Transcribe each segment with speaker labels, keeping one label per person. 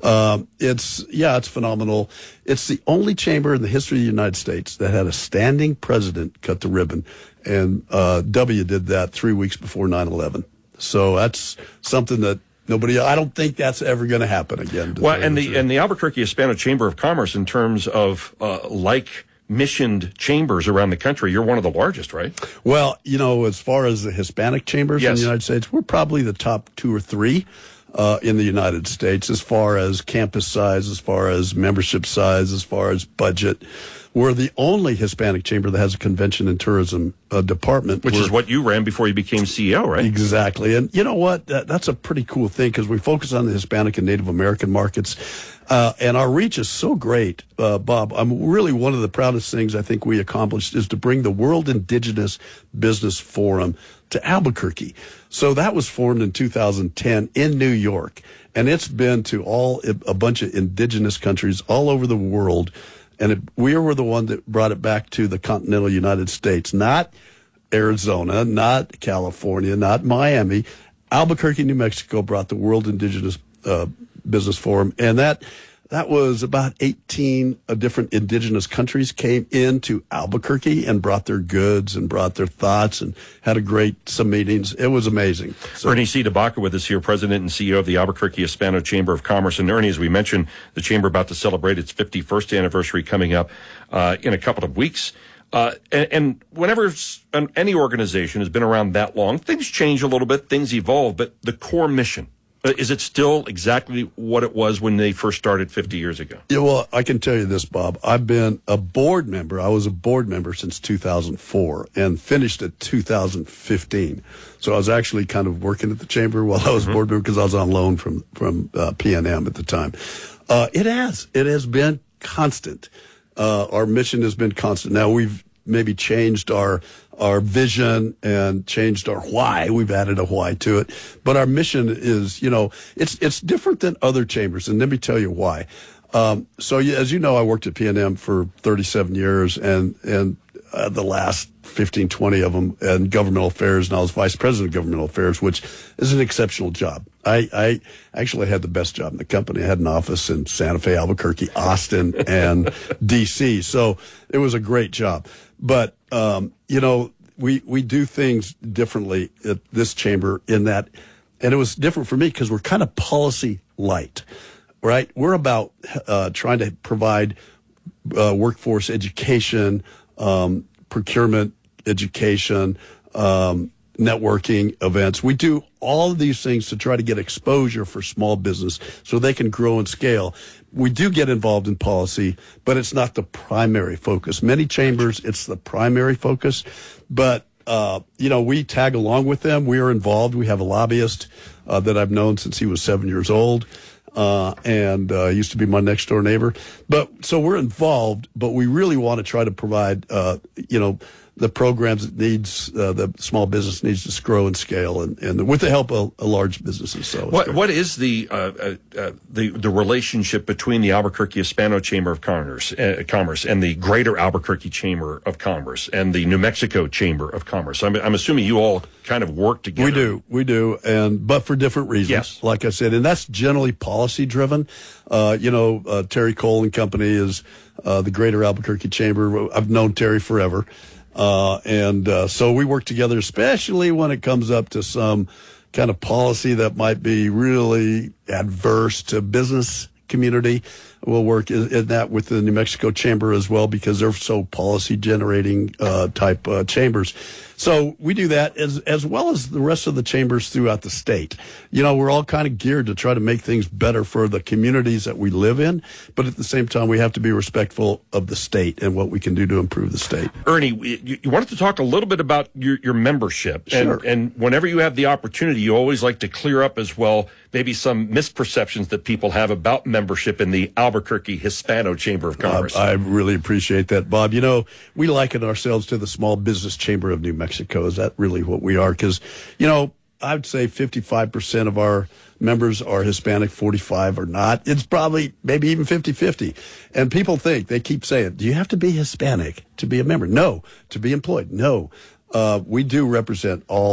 Speaker 1: It's phenomenal. It's the only chamber in the history of the United States that had a standing president cut the ribbon, and W did that 3 weeks before 9/11. So that's something that I don't think that's ever going to happen again.
Speaker 2: Well, and the Albuquerque Hispano Chamber of Commerce, in terms of missioned chambers around the country, you're one of the largest, right?
Speaker 1: Well, as far as the Hispanic chambers in the United States, we're probably the top 2 or 3 in the United States as far as campus size, as far as membership size, as far as budget. We're the only Hispanic chamber that has a convention and tourism department.
Speaker 2: Which is what you ran before you became CEO, right?
Speaker 1: Exactly. And you know what? That's a pretty cool thing because we focus on the Hispanic and Native American markets. And our reach is so great, Bob. Really one of the proudest things I think we accomplished is to bring the World Indigenous Business Forum to Albuquerque. So that was formed in 2010 in New York. And it's been to a bunch of indigenous countries all over the world. And we were the one that brought it back to the continental United States, not Arizona, not California, not Miami. Albuquerque, New Mexico brought the World Indigenous Business Forum, and that was about 18 different indigenous countries came into Albuquerque and brought their goods and brought their thoughts and had some meetings. It was amazing. So,
Speaker 2: Ernie C. DeBaca with us here, President and CEO of the Albuquerque Hispano Chamber of Commerce. And Ernie, as we mentioned, the Chamber about to celebrate its 51st anniversary coming up in a couple of weeks. And whenever any organization has been around that long, things change a little bit, things evolve, but the core mission, is it still exactly what it was when they first started 50 years ago?
Speaker 1: Yeah, well, I can tell you this, Bob. I've been a board member. I was a board member since 2004 and finished at 2015. So I was actually kind of working at the chamber while I was board member because I was on loan from PNM at the time. It has been constant. Our mission has been constant. Now we've maybe changed our vision and changed our why. We've added a why to it. But our mission is, it's different than other chambers. And let me tell you why. So as you know, I worked at PNM for 37 years and the last 15, 20 of them in governmental affairs. And I was vice president of governmental affairs, which is an exceptional job. I actually had the best job in the company. I had an office in Santa Fe, Albuquerque, Austin, and D.C. So it was a great job. But, we do things differently at this chamber in that, and it was different for me because we're kind of policy light, right? We're about trying to provide workforce education, procurement education, networking events. We do all of these things to try to get exposure for small business so they can grow and scale. We do get involved in policy, but it's not the primary focus. Many chambers, it's the primary focus. But, we tag along with them. We are involved. We have a lobbyist that I've known since he was 7 years old. And used to be my next door neighbor. So we're involved, but we really want to try to provide, the programs it needs, the small business needs to grow and scale, and with the help of large businesses. So
Speaker 2: what is the relationship between the Albuquerque Hispano Chamber of Commerce and the Greater Albuquerque Chamber of Commerce and the New Mexico Chamber of Commerce? I'm assuming you all kind of work together.
Speaker 1: We do, but for different reasons.
Speaker 2: Yes.
Speaker 1: Like I said, and that's generally policy driven. Terry Cole and Company is the Greater Albuquerque Chamber. I've known Terry forever. So we work together, especially when it comes up to some kind of policy that might be really adverse to business community. We'll work in that with the New Mexico Chamber as well because they're so policy generating type chambers. So we do that as well as the rest of the chambers throughout the state. We're all kind of geared to try to make things better for the communities that we live in, but at the same time, we have to be respectful of the state and what we can do to improve the state.
Speaker 2: Ernie, you wanted to talk a little bit about your membership.
Speaker 1: Sure.
Speaker 2: And whenever you have the opportunity, you always like to clear up as well maybe some misperceptions that people have about membership in the Albuquerque Hispano Chamber of Commerce.
Speaker 1: I really appreciate that, Bob. We liken ourselves to the Small Business Chamber of New Mexico. Is that really what we are? Because, I would say 55% of our members are Hispanic, 45 are not. It's probably maybe even 50-50. And people they keep saying, do you have to be Hispanic to be a member? No. To be employed? No. We do represent all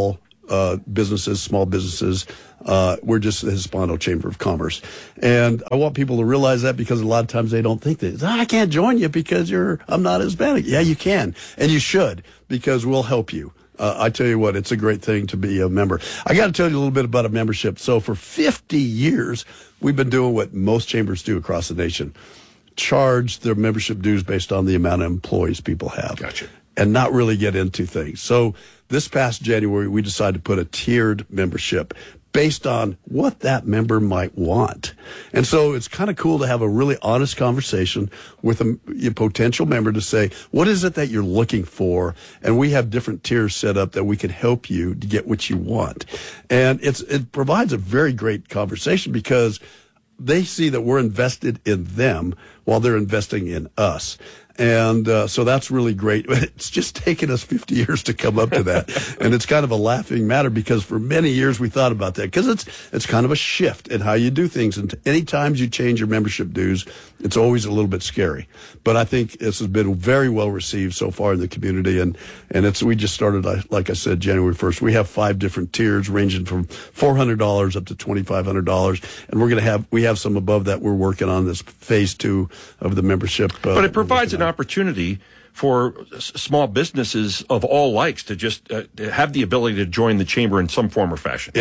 Speaker 1: businesses, small businesses. We're just the Hispano Chamber of Commerce. And I want people to realize that, because a lot of times they don't think that, I can't join you because I'm not Hispanic. Yeah, you can. And you should, because we'll help you. I tell you what, it's a great thing to be a member. I got to tell you a little bit about a membership. So for 50 years, we've been doing what most chambers do across the nation. Charge their membership dues based on the amount of employees people have.
Speaker 2: Gotcha.
Speaker 1: And not really get into things. So this past January, we decided to put a tiered membership based on what that member might want. And so it's kind of cool to have a really honest conversation with a potential member to say, what is it that you're looking for? And we have different tiers set up that we can help you to get what you want. And it provides a very great conversation, because they see that we're invested in them while they're investing in us. And so that's really great. It's just taken us 50 years to come up to that. And it's kind of a laughing matter, because for many years we thought about that, because it's kind of a shift in how you do things. And any times you change your membership dues, it's always a little bit scary. But I think this has been very well received so far in the community. And we just started, like I said, January 1st. We have 5 different tiers ranging from $400 up to $2,500. And we have some above that we're working on this phase 2 of the membership.
Speaker 2: But it provides an opportunity for small businesses of all likes to just have the ability to join the chamber in some form or fashion.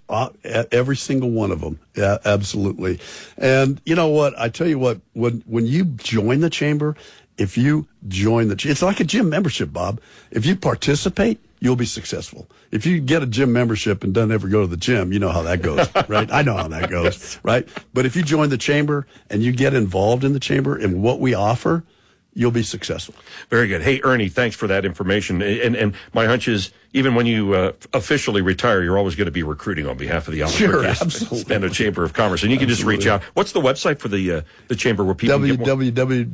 Speaker 1: Every single one of them. Yeah, absolutely. And you know what? I tell you what, when you join the chamber, if you join it's like a gym membership, Bob. If you participate, you'll be successful. If you get a gym membership and don't ever go to the gym, you know how that goes, right? I know how that goes, right? But if you join the chamber and you get involved in the chamber and what we offer, you'll be successful.
Speaker 2: Very good. Hey, Ernie, thanks for that information. And my hunch is, even when you officially retire, you're always going to be recruiting on behalf of the Hispano Chamber of Commerce. And you can just reach out. What's the website for the chamber where people can get more?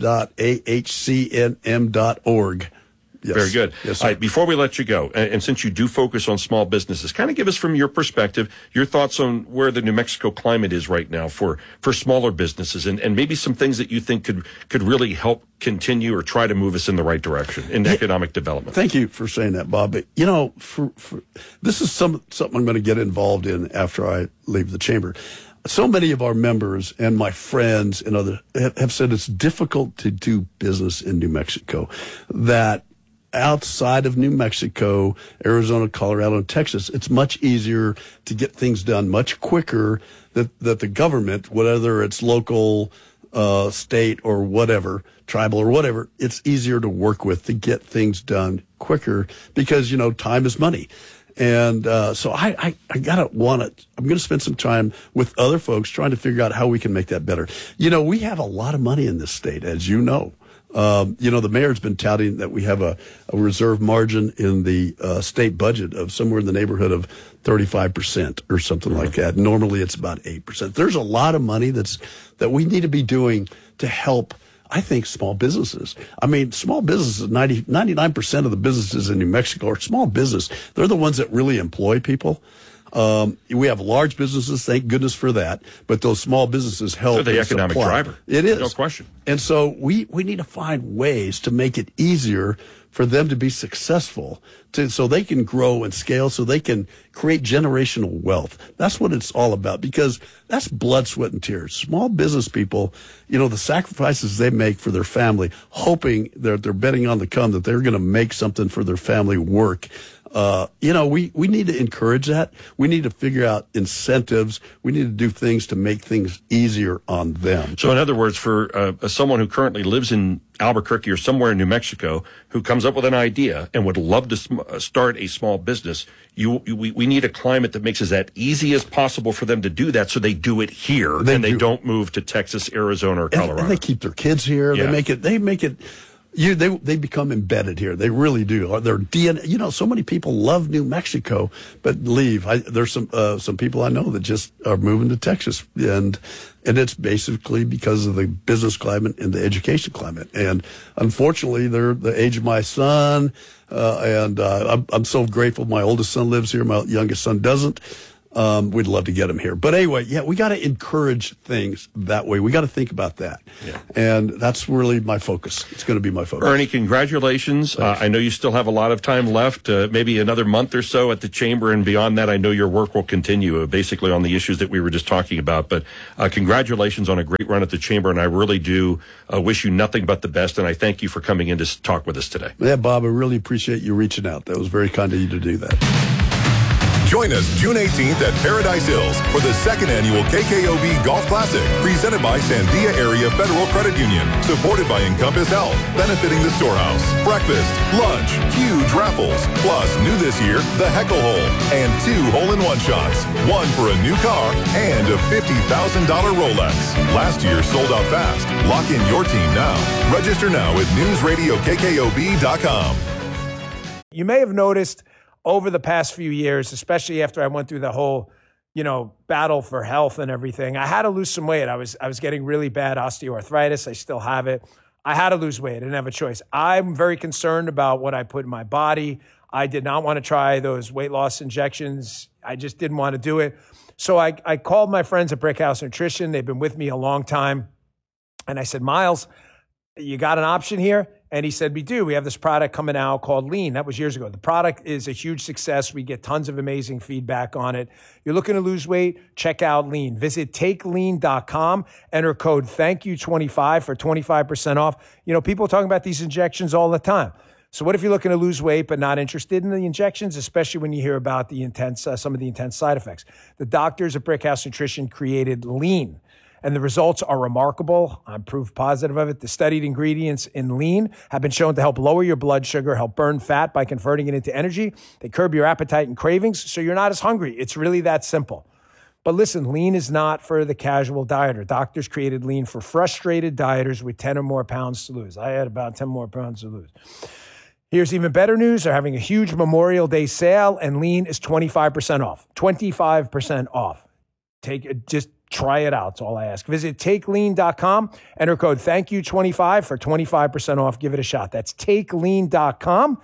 Speaker 1: www.ahcnm.org. Yes.
Speaker 2: Very good.
Speaker 1: Yes,
Speaker 2: all right, before we let you go, and since you do focus on small businesses, kind of give us, from your perspective, your thoughts on where the New Mexico climate is right now for smaller businesses, and maybe some things that you think could really help continue or try to move us in the right direction in economic development.
Speaker 1: Thank you for saying that, Bob. But, for this is something I'm going to get involved in after I leave the chamber. So many of our members and my friends and others have said it's difficult to do business in New Mexico, that outside of New Mexico, Arizona, Colorado, and Texas, it's much easier to get things done much quicker, that the government, whether it's local, state, or whatever, tribal or whatever, it's easier to work with to get things done quicker, because, time is money. And so I'm going to spend some time with other folks trying to figure out how we can make that better. We have a lot of money in this state, as you know. The mayor's been touting that we have a reserve margin in the state budget of somewhere in the neighborhood of 35% or something like that. Normally it's about 8%. There's a lot of money that we need to be doing to help, I think, small businesses. I mean, small businesses, 99% of the businesses in New Mexico are small business. They're the ones that really employ people. We have large businesses, thank goodness for that, but those small businesses help.
Speaker 2: They're the economic driver.
Speaker 1: It is.
Speaker 2: No question.
Speaker 1: And so we need to find ways to make it easier for them to be successful, so they can grow and scale, so they can create generational wealth. That's what it's all about, because that's blood, sweat, and tears. Small business people, the sacrifices they make for their family, hoping that they're betting on the come that they're going to make something for their family work. We need to encourage that. We need to figure out incentives. We need to do things to make things easier on them.
Speaker 2: So in other words, for someone who currently lives in Albuquerque or somewhere in New Mexico who comes up with an idea and would love to start a small business, we need a climate that makes it as easy as possible for them to do that, so they do it here they don't move to Texas, Arizona, or Colorado.
Speaker 1: And they keep their kids here. Yeah. They make it. They become embedded here. They really do. Their DNA. So many people love New Mexico, but leave. There's some people I know that just are moving to Texas, and it's basically because of the business climate and the education climate. And unfortunately, they're the age of my son, and I'm so grateful. My oldest son lives here. My youngest son doesn't. We'd love to get them here. But anyway, yeah, we got to encourage things that way. We got to think about that. Yeah. And that's really my focus. It's going to be my focus.
Speaker 2: Ernie, congratulations. I know you still have a lot of time left, maybe another month or so at the Chamber, and beyond that, I know your work will continue, basically on the issues that we were just talking about. But congratulations on a great run at the Chamber, and I really do wish you nothing but the best, and I thank you for coming in to talk with us today.
Speaker 1: Yeah, Bob, I really appreciate you reaching out. That was very kind of you to do that.
Speaker 3: Join us June 18th at Paradise Hills for the second annual KKOB Golf Classic, presented by Sandia Area Federal Credit Union, supported by Encompass Health, benefiting the Storehouse. Breakfast, lunch, huge raffles, plus new this year, the Heckle Hole, and 2 hole-in-one shots, one for a new car and a $50,000 Rolex. Last year sold out fast. Lock in your team now. Register now at newsradiokkob.com.
Speaker 4: You may have noticed over the past few years, especially after I went through the whole, battle for health and everything, I had to lose some weight. I was getting really bad osteoarthritis. I still have it. I had to lose weight. I didn't have a choice. I'm very concerned about what I put in my body. I did not want to try those weight loss injections. I just didn't want to do it. So I called my friends at Brickhouse Nutrition. They've been with me a long time. And I said, Miles, you got an option here? And he said, we do. We have this product coming out called Lean. That was years ago. The product is a huge success. We get tons of amazing feedback on it. You're looking to lose weight? Check out Lean. Visit takelean.com. Enter code THANKYOU25 for 25% off. People are talking about these injections all the time. So what if you're looking to lose weight but not interested in the injections, especially when you hear about the some of the intense side effects? The doctors at Brickhouse Nutrition created Lean, and the results are remarkable. I'm proof positive of it. The studied ingredients in Lean have been shown to help lower your blood sugar, help burn fat by converting it into energy. They curb your appetite and cravings, so you're not as hungry. It's really that simple. But listen, Lean is not for the casual dieter. Doctors created Lean for frustrated dieters with 10 or more pounds to lose. I had about 10 more pounds to lose. Here's even better news. They're having a huge Memorial Day sale, and Lean is 25% off. 25% off. Just try it out. That's all I ask. Visit takelean.com. Enter code THANKYOU25 for 25% off. Give it a shot. That's takelean.com.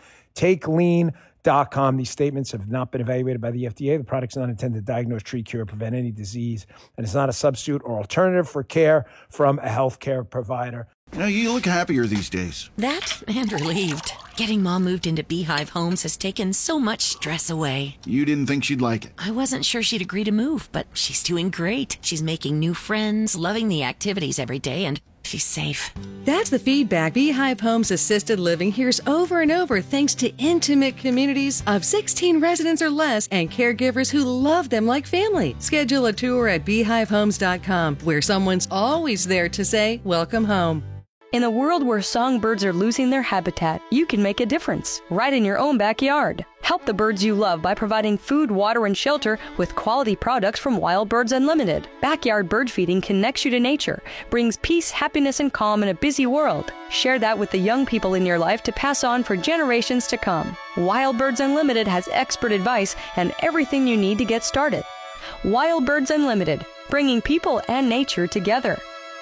Speaker 4: Takelean.com. These statements have not been evaluated by the FDA. The product's not intended to diagnose, treat, cure, prevent any disease, and it's not a substitute or alternative for care from a healthcare provider.
Speaker 5: You look happier these days.
Speaker 6: That and relieved. Getting Mom moved into Beehive Homes has taken so much stress away.
Speaker 5: You didn't think she'd like it.
Speaker 6: I wasn't sure she'd agree to move, but she's doing great. She's making new friends, loving the activities every day, and she's safe.
Speaker 7: That's the feedback Beehive Homes Assisted Living hears over and over thanks to intimate communities of 16 residents or less and caregivers who love them like family. Schedule a tour at beehivehomes.com, where someone's always there to say, welcome home.
Speaker 8: In a world where songbirds are losing their habitat, you can make a difference right in your own backyard. Help the birds you love by providing food, water, and shelter with quality products from Wild Birds Unlimited. Backyard bird feeding connects you to nature, brings peace, happiness, and calm in a busy world. Share that with the young people in your life to pass on for generations to come. Wild Birds Unlimited has expert advice and everything you need to get started. Wild Birds Unlimited, bringing people and nature together.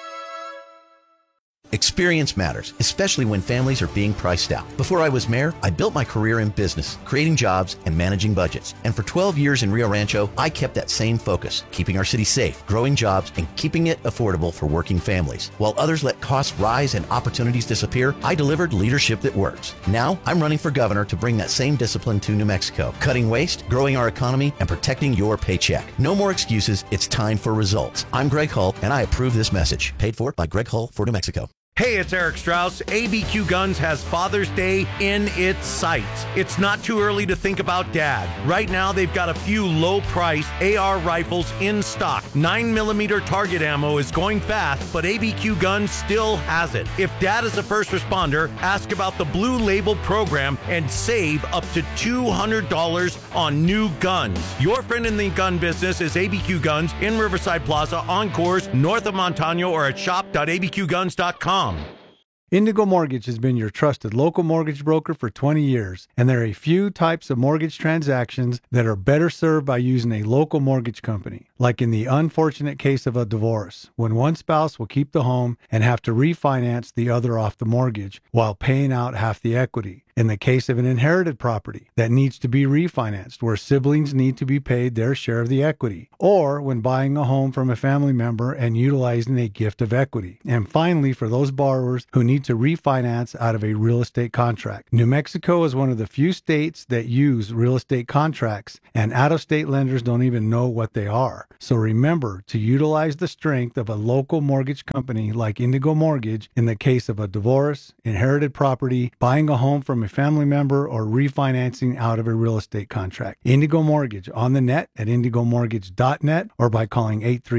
Speaker 9: Experience matters, especially when families are being priced out. Before I was mayor, I built my career in business, creating jobs and managing budgets. And for 12 years in Rio Rancho, I kept that same focus, keeping our city safe, growing jobs, and keeping it affordable for working families. While others let costs rise and opportunities disappear, I delivered leadership that works. Now, I'm running for governor to bring that same discipline to New Mexico, cutting waste, growing our economy, and protecting your paycheck. No more excuses. It's time for results. I'm Greg Hull, and I approve this message. Paid for by Greg Hull for New Mexico.
Speaker 10: Hey, it's Eric Strauss. ABQ Guns has Father's Day in its sights. It's not too early to think about Dad. Right now, they've got a few low-priced AR rifles in stock. 9mm target ammo is going fast, but ABQ Guns still has it. If Dad is a first responder, ask about the Blue Label program and save up to $200 on new guns. Your friend in the gun business is ABQ Guns in Riverside Plaza, Encores, north of Montano, or at shop.abqguns.com.
Speaker 11: Indigo Mortgage has been your trusted local mortgage broker for 20 years, and there are a few types of mortgage transactions that are better served by using a local mortgage company, like in the unfortunate case of a divorce, when one spouse will keep the home and have to refinance the other off the mortgage while paying out half the equity. in the case of an inherited property that needs to be refinanced where siblings need to be paid their share of the equity, or when buying a home from a family member and utilizing a gift of equity. And finally, for those borrowers who need to refinance out of a real estate contract. New Mexico is one of the few states that use real estate contracts, and out-of-state lenders don't even know what they are. So remember to utilize the strength of a local mortgage company like Indigo Mortgage in the case of a divorce, inherited property, buying a home from a family member, or refinancing out of a real estate contract. Indigo Mortgage on the net at indigomortgage.net or by calling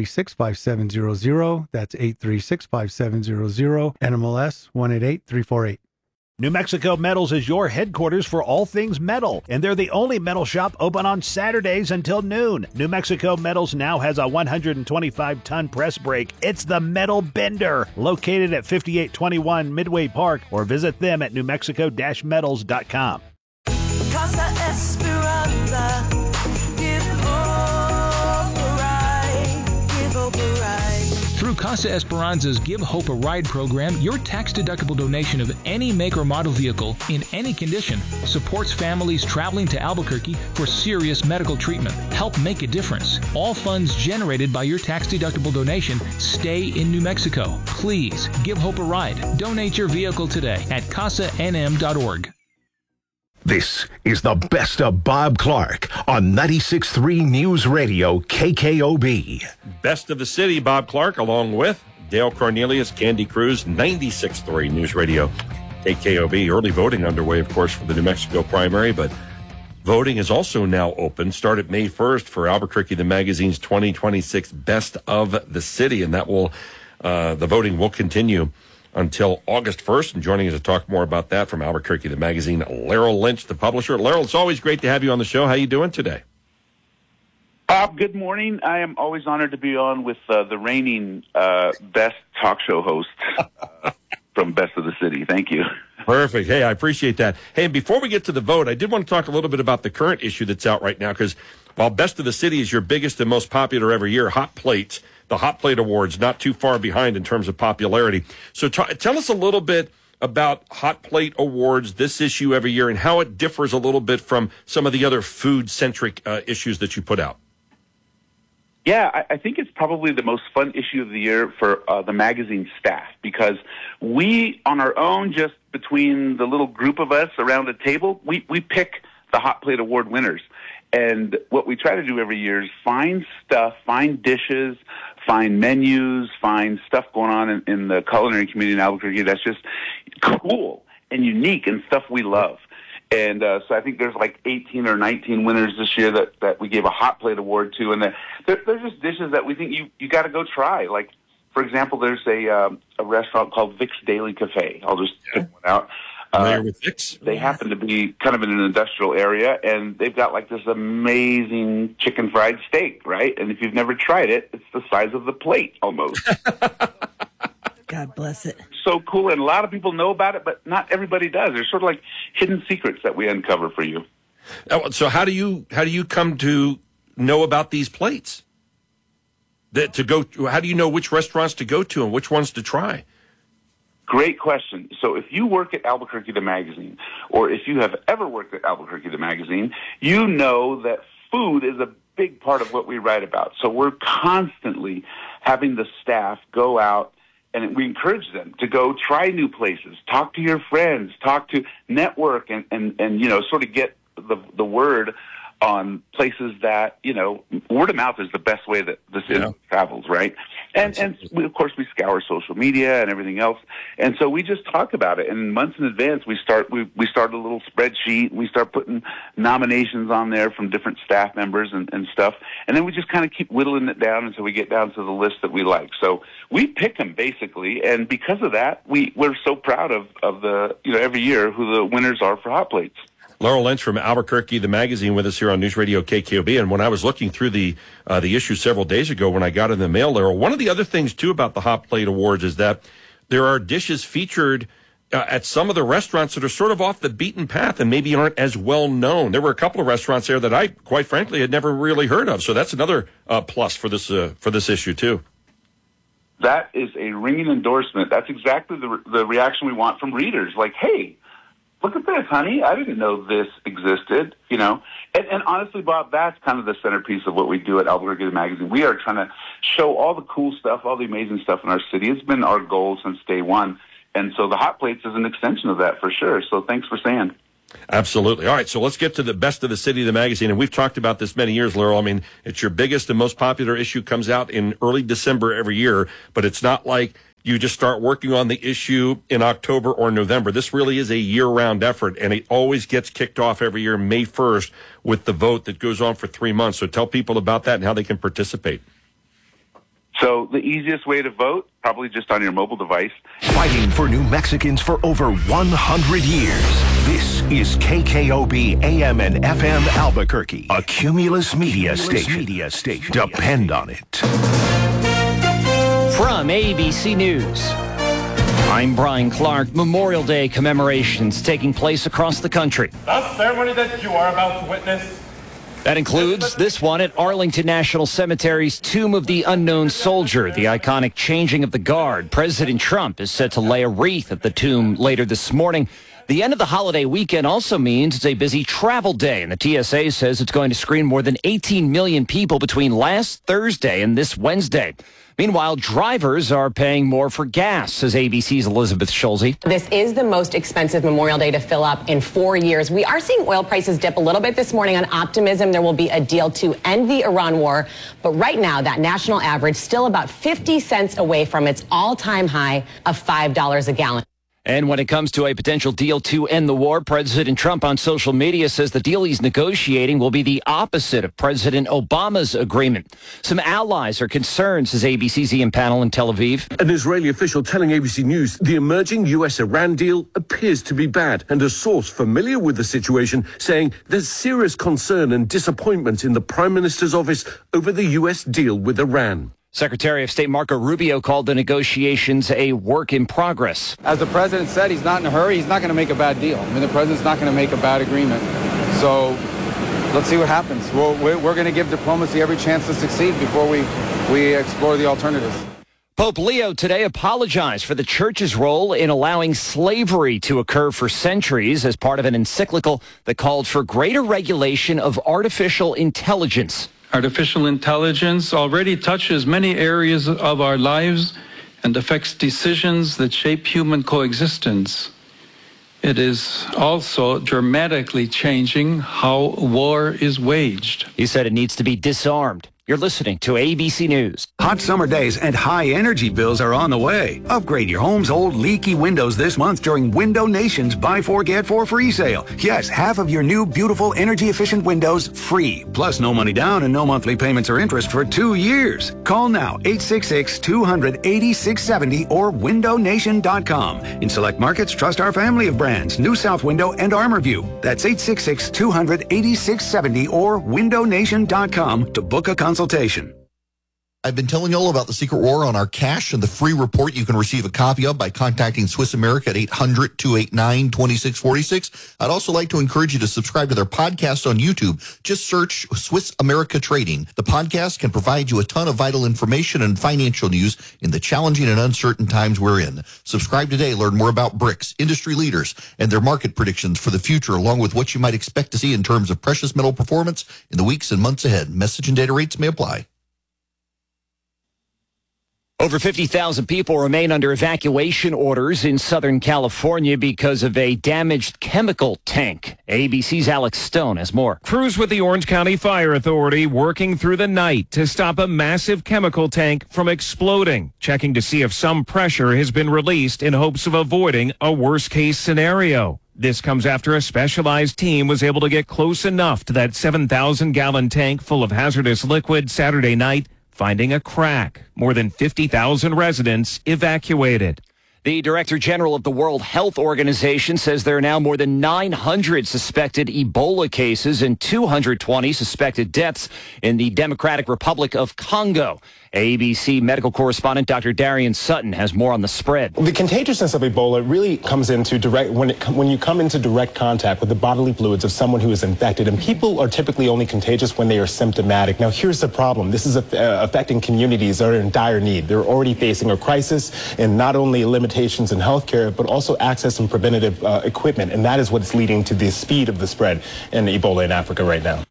Speaker 11: 836-5700. That's 836-5700, NMLS 188348.
Speaker 12: New Mexico Metals is your headquarters for all things metal, and they're the only metal shop open on Saturdays until noon. New Mexico Metals now has a 125-ton press brake. It's the Metal Bender, located at 5821 Midway Park, or visit them at newmexico-metals.com.
Speaker 13: Casa Esperanza, give hope a ride, give hope a ride.
Speaker 14: Through Casa Esperanza's Give Hope a Ride program, your tax-deductible donation of any make or model vehicle in any condition supports families traveling to Albuquerque for serious medical treatment. Help make a difference. All funds generated by your tax-deductible donation stay in New Mexico. Please give Hope a ride. Donate your vehicle today at casanm.org.
Speaker 15: This is the best of Bob Clark on 96.3 News Radio KKOB.
Speaker 2: Best of the city, Bob Clark, along with Dale Cornelius, Candy Cruz, 96.3 News Radio KKOB. Early voting underway, of course, for the New Mexico primary, but voting is also now open. Started May 1st for Albuquerque, the magazine's 2026 Best of the City, and that will the voting will continue until August 1st. And joining us to talk more about that from Albuquerque, the magazine, Laryl Lynch, the publisher. Laryl, it's always great to have you on the show. How you doing today?
Speaker 16: Bob, good morning. I am always honored to be on with the reigning best talk show host from Best of the City. Thank you.
Speaker 2: Perfect. Hey, I appreciate that. Hey, and before we get to the vote, I did want to talk a little bit about the current issue that's out right now, because while Best of the City is your biggest and most popular every year, Hot Plate, the Hot Plate Awards, not too far behind in terms of popularity. So tell us a little bit about Hot Plate Awards, this issue every year, and how it differs a little bit from some of the other food-centric issues that you put out.
Speaker 16: Yeah, I think it's probably the most fun issue of the year for the magazine staff, because we, on our own, just between the little group of us around the table, we pick the Hot Plate Award winners. And what we try to do every year is find stuff, find dishes, find menus, find stuff going on in the culinary community in Albuquerque that's just cool and unique and stuff we love. And so I think there's like 18 or 19 winners this year that we gave a Hot Plate Award to. And they're just dishes that we think you got to go try. Like, for example, there's a restaurant called Vic's Daily Cafe. I'll just pick one out.
Speaker 2: With Vic's?
Speaker 16: They happen to be kind of in an industrial area, and they've got like this amazing chicken fried steak, right? And if you've never tried it, it's the size of the plate almost.
Speaker 17: God bless it.
Speaker 16: So cool, and a lot of people know about it, but not everybody does. There's sort of like hidden secrets that we uncover for you.
Speaker 2: So how do you come to know about these plates? How do you know which restaurants to go to and which ones to try?
Speaker 16: Great question. So if you work at Albuquerque the Magazine, or if you have ever worked at Albuquerque the Magazine, you know that food is a big part of what we write about. So we're constantly having the staff go out, and we encourage them to go try new places, talk to your friends, talk to network, and you know, sort of get the word on places that, you know, word of mouth is the best way that this travels, right? And we, of course, we scour social media and everything else. And so we just talk about it. And months in advance, we start a little spreadsheet. We start putting nominations on there from different staff members and stuff. And then we just kind of keep whittling it down until we get down to the list that we like. So we pick them, basically. And because of that, we're so proud of the, you know, every year who the winners are for Hot Plates.
Speaker 2: Laryl Lynch from Albuquerque, the magazine, with us here on News Radio KKOB. And when I was looking through the issue several days ago when I got it in the mail, Laryl, one of the other things, too, about the Hot Plate Awards is that there are dishes featured at some of the restaurants that are sort of off the beaten path and maybe aren't as well known. There were a couple of restaurants there that I, quite frankly, had never really heard of. So that's another plus for this issue, too.
Speaker 16: That is a ringing endorsement. That's exactly the reaction we want from readers. Like, hey, look at this, honey. I didn't know this existed, you know. And honestly, Bob, that's kind of the centerpiece of what we do at Albuquerque the Magazine. We are trying to show all the cool stuff, all the amazing stuff in our city. It's been our goal since day one. And so the Hot Plates is an extension of that for sure. So thanks for saying.
Speaker 2: Absolutely. All right, so let's get to the best of the city, the magazine. And we've talked about this many years, Laurel. I mean, it's your biggest and most popular issue, comes out in early December every year, but it's not like you just start working on the issue in October or November. This really is a year-round effort, and it always gets kicked off every year, May 1st, with the vote that goes on for 3 months. So tell people about that and how they can participate.
Speaker 16: So the easiest way to vote, probably just on your mobile device.
Speaker 15: Fighting for New Mexicans for over 100 years. This is KKOB AM and FM Albuquerque, a Cumulus Media Station. Depend on it.
Speaker 18: From ABC News, I'm Brian Clark. Memorial Day commemorations taking place across the country.
Speaker 19: The ceremony that you are about to witness.
Speaker 18: That includes this one at Arlington National Cemetery's Tomb of the Unknown Soldier, the iconic changing of the guard. President Trump is set to lay a wreath at the tomb later this morning. The end of the holiday weekend also means it's a busy travel day, and the TSA says it's going to screen more than 18 million people between last Thursday and this Wednesday. Meanwhile, drivers are paying more for gas, says ABC's Elizabeth Schulze.
Speaker 20: This is the most expensive Memorial Day to fill up in 4 years. We are seeing oil prices dip a little bit this morning on optimism there will be a deal to end the Iran war. But right now, that national average still about 50 cents away from its all-time high of $5 a gallon.
Speaker 18: And when it comes to a potential deal to end the war, President Trump on social media says the deal he's negotiating will be the opposite of President Obama's agreement. Some allies are concerned, says ABC's Ian Pannell in Tel Aviv.
Speaker 21: An Israeli official telling ABC News the emerging U.S.-Iran deal appears to be bad, and a source familiar with the situation saying there's serious concern and disappointment in the Prime Minister's office over the U.S. deal with Iran.
Speaker 18: Secretary of State Marco Rubio called the negotiations a work in progress.
Speaker 22: As the president said, he's not in a hurry. He's not going to make a bad deal. I mean, the president's not going to make a bad agreement. So let's see what happens. We're going to give diplomacy every chance to succeed before we explore the alternatives.
Speaker 18: Pope Leo today apologized for the church's role in allowing slavery to occur for centuries as part of an encyclical that called for greater regulation of artificial intelligence.
Speaker 23: Artificial intelligence already touches many areas of our lives and affects decisions that shape human coexistence. It is also dramatically changing how war is waged.
Speaker 18: He said it needs to be disarmed. You're listening to ABC News.
Speaker 24: Hot summer days and high energy bills are on the way. Upgrade your home's old leaky windows this month during Window Nation's Buy 4 Get 4 free sale. Yes, half of your new beautiful energy efficient windows free. Plus no money down and no monthly payments or interest for 2 years. Call now 866-200-8670 or windownation.com. In select markets, trust our family of brands, New South Window and ArmorView. That's 866-200-8670 or windownation.com to book a consultation.
Speaker 25: I've been telling you all about the Secret War on our cash and the free report you can receive a copy of by contacting Swiss America at 800-289-2646. I'd also like to encourage you to subscribe to their podcast on YouTube. Just search Swiss America Trading. The podcast can provide you a ton of vital information and financial news in the challenging and uncertain times we're in. Subscribe today. Learn more about BRICS, industry leaders, and their market predictions for the future, along with what you might expect to see in terms of precious metal performance in the weeks and months ahead. Message and data rates may apply.
Speaker 18: Over 50,000 people remain under evacuation orders in Southern California because of a damaged chemical tank. ABC's Alex Stone has more.
Speaker 26: Crews with the Orange County Fire Authority working through the night to stop a massive chemical tank from exploding, checking to see if some pressure has been released in hopes of avoiding a worst-case scenario. This comes after a specialized team was able to get close enough to that 7,000-gallon tank full of hazardous liquid Saturday night, finding a crack. More than 50,000 residents evacuated.
Speaker 18: The Director General of the World Health Organization says there are now more than 900 suspected Ebola cases and 220 suspected deaths in the Democratic Republic of Congo. ABC medical correspondent Dr. Darian Sutton has more on the spread.
Speaker 27: The contagiousness of Ebola really comes into when you come into direct contact with the bodily fluids of someone who is infected, and people are typically only contagious when they are symptomatic. Now, here's the problem. This is affecting communities that are in dire need. They're already facing a crisis, and not only a limited limitations in healthcare, but also access and preventative equipment. And that is what's leading to the speed of the spread in Ebola in Africa right now.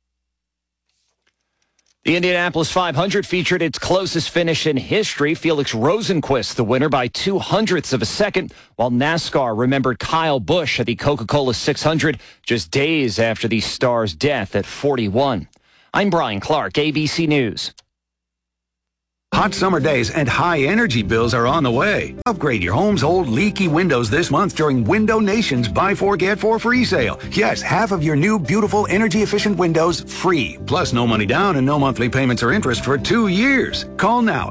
Speaker 18: The Indianapolis 500 featured its closest finish in history. Felix Rosenqvist, the winner by 0.02 of a second, while NASCAR remembered Kyle Busch at the Coca-Cola 600 just days after the star's death at 41. I'm Brian Clark, ABC News.
Speaker 24: Hot summer days and high energy bills are on the way. Upgrade your home's old leaky windows this month during Window Nation's Buy 4 Get 4 free sale. Yes, half of your new beautiful energy efficient windows free. Plus no money down and no monthly payments or interest for 2 years. Call now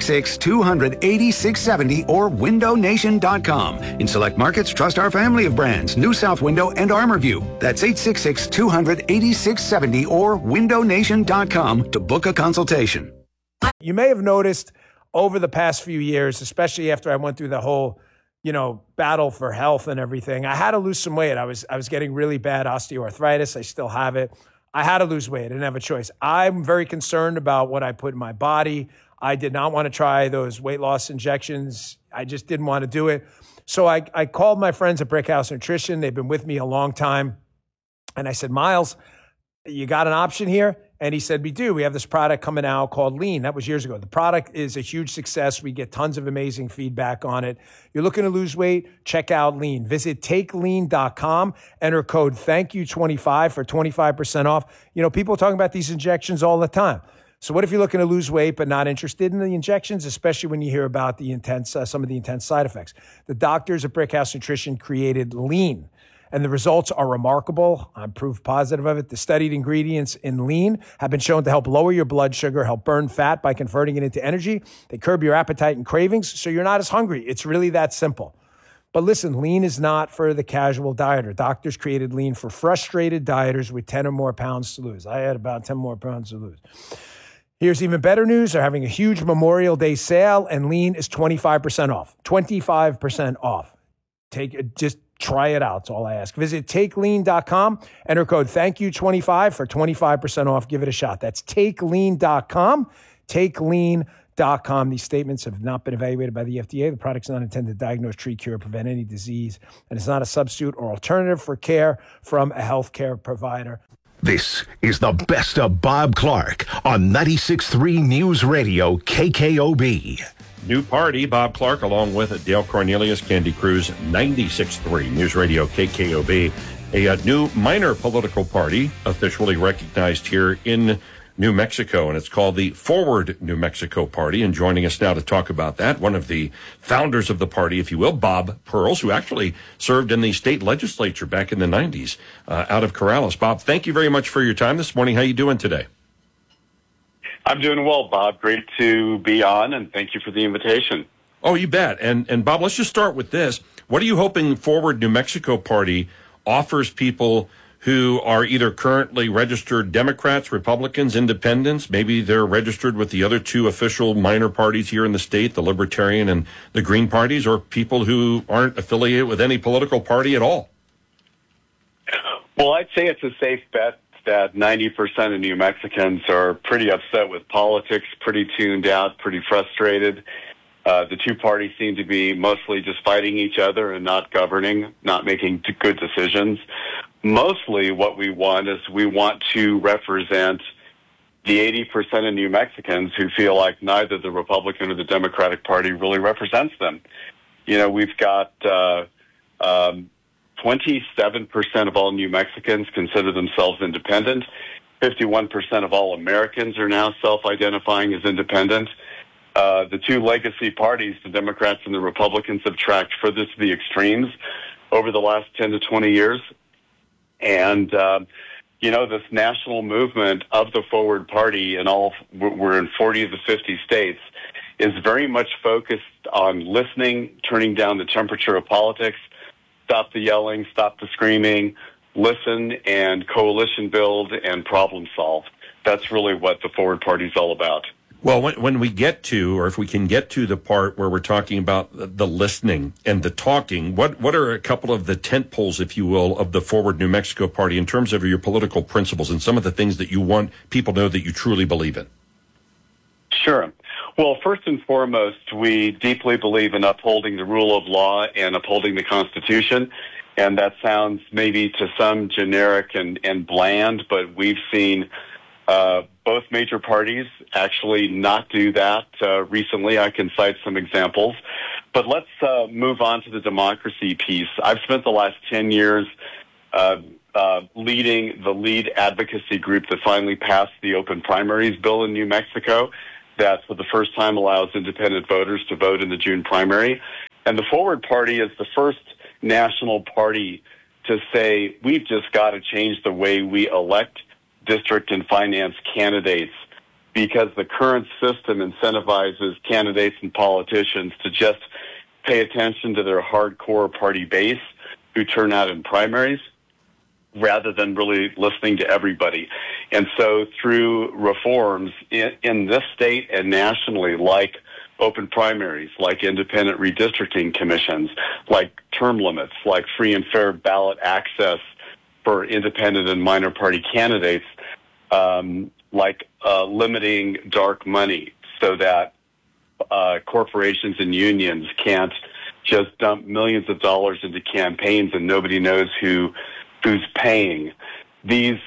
Speaker 24: 866-200-8670 or windownation.com. In select markets, trust our family of brands, New South Window and ArmorView. That's 866-200-8670 or windownation.com to book a consultation.
Speaker 1: You may have noticed over the past few years, especially after I went through the whole, battle for health and everything, I had to lose some weight. I was getting really bad osteoarthritis. I still have it. I had to lose weight. I didn't have a choice. I'm very concerned about what I put in my body. I did not want to try those weight loss injections. I just didn't want to do it. So I called my friends at Brickhouse Nutrition. They've been with me a long time. And I said, Miles, you got an option here? And he said, we do. We have this product coming out called Lean. That was years ago. The product is a huge success. We get tons of amazing feedback on it. You're looking to lose weight? Check out Lean. Visit takelean.com. Enter code THANKYOU25 for 25% off. People are talking about these injections all the time. So what if you're looking to lose weight but not interested in the injections, especially when you hear about the some of the intense side effects? The doctors at Brickhouse Nutrition created Lean. And the results are remarkable. I'm proof positive of it. The studied ingredients in Lean have been shown to help lower your blood sugar, help burn fat by converting it into energy. They curb your appetite and cravings, so you're not as hungry. It's really that simple. But listen, Lean is not for the casual dieter. Doctors created Lean for frustrated dieters with 10 or more pounds to lose. I had about 10 more pounds to lose. Here's even better news. They're having a huge Memorial Day sale, and Lean is 25% off. 25% off. Try it out. That's all I ask. Visit takelean.com. Enter code THANKYOU25 for 25% off. Give it a shot. That's takelean.com. Takelean.com. These statements have not been evaluated by the FDA. The product's not intended to diagnose, treat, cure, or prevent any disease. And it's not a substitute or alternative for care from a healthcare provider.
Speaker 15: This is the best of Bob Clark on 96.3 News Radio KKOB.
Speaker 2: New party, Bob Clark, along with Dale Cornelius, Candy Cruz, 96.3 News Radio KKOB. A new minor political party officially recognized here in New Mexico, and it's called the Forward New Mexico Party. And joining us now to talk about that, one of the founders of the party, if you will, Bob Pearls, who actually served in the state legislature back in the 90s out of Corrales. Bob, thank you very much for your time this morning. How you doing today?
Speaker 3: I'm doing well, Bob. Great to be on, and thank you for the invitation.
Speaker 2: Oh, you bet. And Bob, let's just start with this. What are you hoping Forward New Mexico Party offers people who are either currently registered Democrats, Republicans, Independents? Maybe they're registered with the other two official minor parties here in the state, the Libertarian and the Green parties, or people who aren't affiliated with any political party at all?
Speaker 3: Well, I'd say it's a safe bet that 90% of New Mexicans are pretty upset with politics, pretty tuned out, pretty frustrated. The two parties seem to be mostly just fighting each other and not governing, not making good decisions. Mostly what we want is we want to represent the 80% of New Mexicans who feel like neither the Republican or the Democratic Party really represents them. We've got 27% of all New Mexicans consider themselves independent. 51% of all Americans are now self-identifying as independent. The two legacy parties, the Democrats and the Republicans, have tracked further to the extremes over the last 10 to 20 years. And, this national movement of the Forward Party we're in 40 of the 50 states, is very much focused on listening, turning down the temperature of politics, stop the yelling, stop the screaming, listen and coalition build and problem solve. That's really what the Forward Party is all about.
Speaker 2: Well, when we get to, or if we can get to the part where we're talking about the listening and the talking, what are a couple of the tent poles, if you will, of the Forward New Mexico Party in terms of your political principles and some of the things that you want people to know that you truly believe in?
Speaker 3: Sure. Well, first and foremost, we deeply believe in upholding the rule of law and upholding the Constitution. And that sounds maybe to some generic and bland, but we've seen both major parties actually not do that recently. I can cite some examples. But let's move on to the democracy piece. I've spent the last 10 years leading the lead advocacy group that finally passed the open primaries bill in New Mexico that for the first time allows independent voters to vote in the June primary. And the Forward Party is the first national party to say we've just got to change the way we elect district and finance candidates because the current system incentivizes candidates and politicians to just pay attention to their hardcore party base who turn out in primaries rather than really listening to everybody. And so through reforms in this state and nationally, like open primaries, like independent redistricting commissions, like term limits, like free and fair ballot access for independent and minor party candidates, like limiting dark money so that corporations and unions can't just dump millions of dollars into campaigns and nobody knows who's paying. These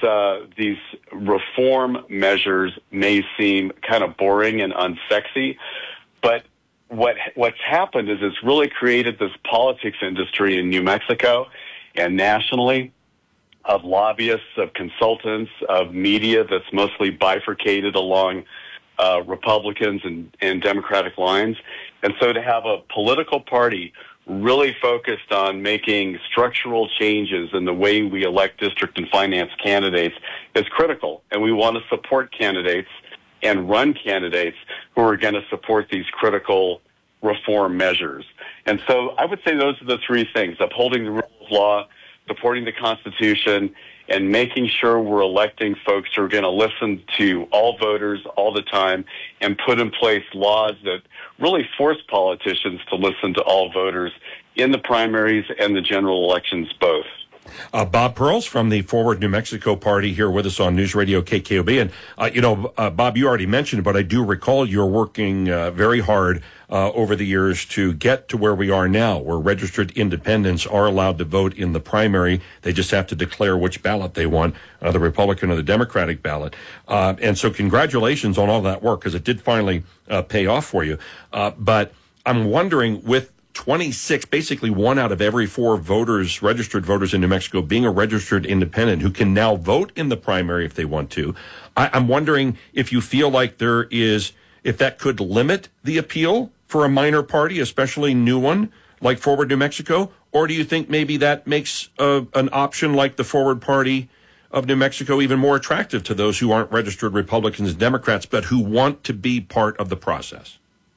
Speaker 3: reform measures may seem kind of boring and unsexy, but what's happened is it's really created this politics industry in New Mexico and nationally of lobbyists, of consultants, of media that's mostly bifurcated along Republicans and Democratic lines. And so to have a political party really focused on making structural changes in the way we elect district and finance candidates is critical. And we want to support candidates and run candidates who are going to support these critical reform measures. And so I would say those are the three things: upholding the rule of law, supporting the Constitution, and making sure we're electing folks who are going to listen to all voters all the time and put in place laws that really force politicians to listen to all voters in the primaries and the general elections both.
Speaker 2: Bob Pearls from the Forward New Mexico Party here with us on News Radio KKOB. And, Bob, you already mentioned, but I do recall you're working very hard over the years to get to where we are now, where registered independents are allowed to vote in the primary. They just have to declare which ballot they want, the Republican or the Democratic ballot. And so congratulations on all that work, because it did finally pay off for you. But I'm wondering, with 26, basically 1 out of every 4 voters, registered voters in New Mexico, being a registered independent who can now vote in the primary if they want to. I'm wondering if you feel like if that could limit the appeal for a minor party, especially new one like Forward New Mexico, or do you think maybe that makes an option like the Forward Party of New Mexico even more attractive to those who aren't registered Republicans and Democrats, but who want to be part of the process?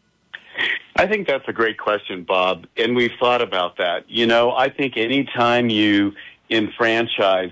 Speaker 3: I think that's a great question, Bob, and we've thought about that. I think any time you enfranchise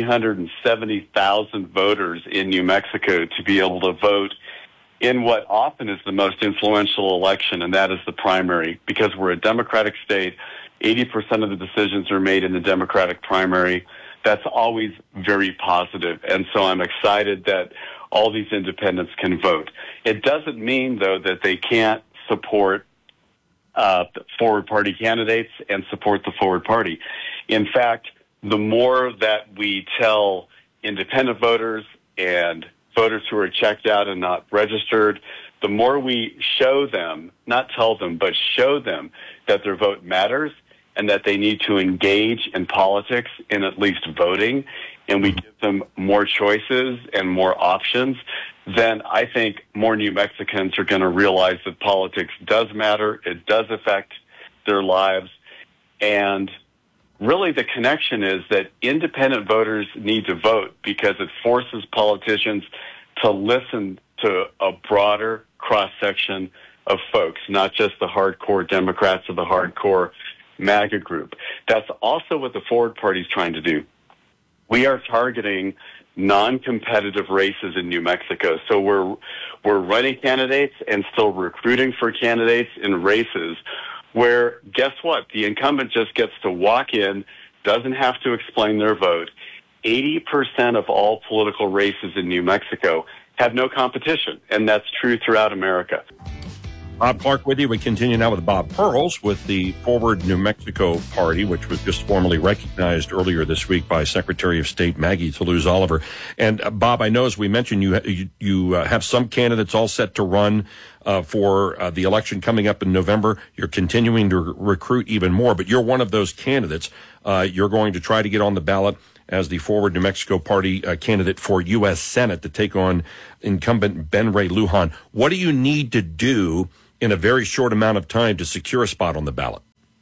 Speaker 3: 370,000 voters in New Mexico to be able to vote in what often is the most influential election, and that is the primary, because we're a Democratic state, 80% of the decisions are made in the Democratic primary. That's always very positive, and so I'm excited that all these independents can vote. It doesn't mean, though, that they can't support Forward Party candidates and support the Forward Party. In fact, the more that we tell independent voters and voters who are checked out and not registered, the more we show them, not tell them, but show them that their vote matters and that they need to engage in politics in at least voting, and we give them more choices and more options, then I think more New Mexicans are going to realize that politics does matter, it does affect their lives, and really the connection is that independent voters need to vote because it forces politicians to listen to a broader cross-section of folks, not just the hardcore Democrats or the hardcore MAGA group. That's also what the Forward Party is trying to do. We are targeting non-competitive races in New Mexico. So we're running candidates and still recruiting for candidates in races where, guess what? The incumbent just gets to walk in, doesn't have to explain their vote. 80% of all political races in New Mexico have no competition, and that's true throughout America.
Speaker 2: Bob Clark with you. We continue now with Bob Pearls with the Forward New Mexico Party, which was just formally recognized earlier this week by Secretary of State Maggie Toulouse Oliver. And Bob, I know as we mentioned, you have some candidates all set to run for the election coming up in November. You're continuing to recruit even more, but you're one of those candidates. You're going to try to get on the ballot as the Forward New Mexico Party candidate for U.S. Senate to take on incumbent Ben Ray Lujan. What do you need to do in a very short amount of time to secure a spot on the ballot?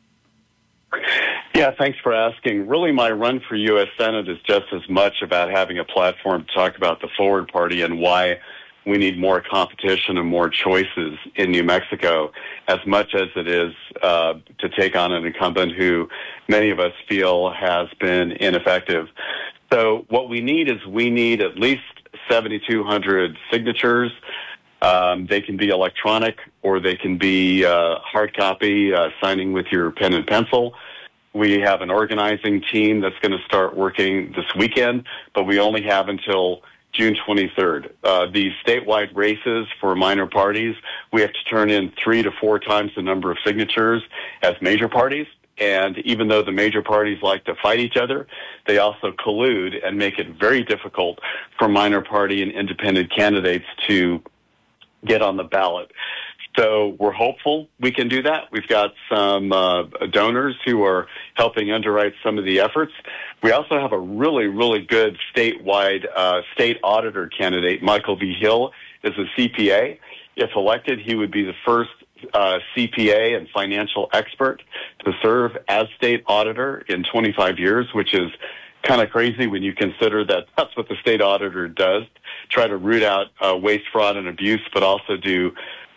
Speaker 3: Yeah, thanks for asking. Really, my run for U.S. Senate is just as much about having a platform to talk about the Forward Party and why we need more competition and more choices in New Mexico, as much as it is to take on an incumbent who many of us feel has been ineffective. So what we need is at least 7,200 signatures. They can be electronic or they can be hard copy, signing with your pen and pencil. We have an organizing team that's going to start working this weekend, but we only have until June 23rd. These statewide races for minor parties, we have to turn in 3 to 4 times the number of signatures as major parties. And even though the major parties like to fight each other, they also collude and make it very difficult for minor party and independent candidates to get on the ballot. So we're hopeful we can do that. We've got some donors who are helping underwrite some of the efforts. We also have a really, really good statewide state auditor candidate. Michael V. Hill is a CPA. If elected, he would be the first CPA and financial expert to serve as state auditor in 25 years, which is kind of crazy when you consider that that's what the state auditor does, try to root out waste, fraud, and abuse, but also do